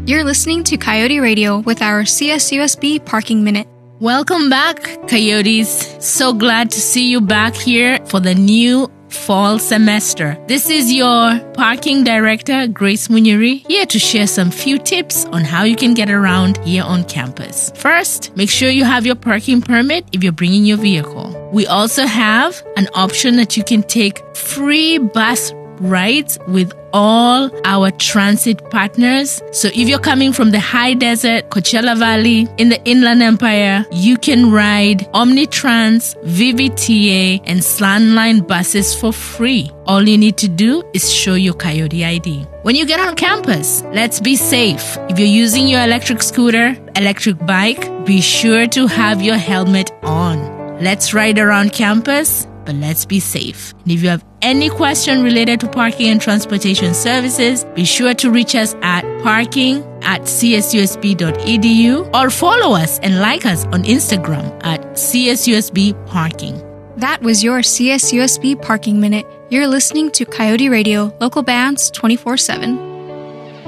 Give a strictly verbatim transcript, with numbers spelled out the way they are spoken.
You're listening to Coyote Radio with our C S U S B Parking Minute. Welcome back, Coyotes. So glad to see you back here for the new fall semester. This is your parking director, Grace Munyuri, here to share some few tips on how you can get around here on campus. First, make sure you have your parking permit if you're bringing your vehicle. We also have an option that you can take free bus rides with all our transit partners. So if you're coming from the high desert, Coachella Valley, in the Inland Empire, you can ride Omnitrans, V V T A, and Slanline buses for free. All you need to do is show your Coyote I D. When you get on campus, let's be safe. If you're using your electric scooter, electric bike, be sure to have your helmet on. Let's ride around campus, but let's be safe. And if you have any question related to parking and transportation services, be sure to reach us at parking at c s u s b dot e d u or follow us and like us on Instagram at C S U S B Parking. That was your C S U S B Parking Minute. You're listening to Coyote Radio, local bands twenty-four seven.